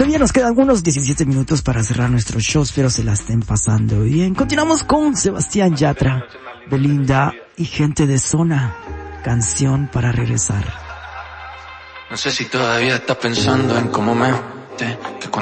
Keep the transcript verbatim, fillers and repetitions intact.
Todavía nos quedan unos diecisiete minutos para cerrar nuestros shows, pero se la estén pasando bien. Continuamos con Sebastián Yatra, Belinda y Gente de Zona. Canción para regresar. No sé si todavía estás pensando en cómo me... Te, que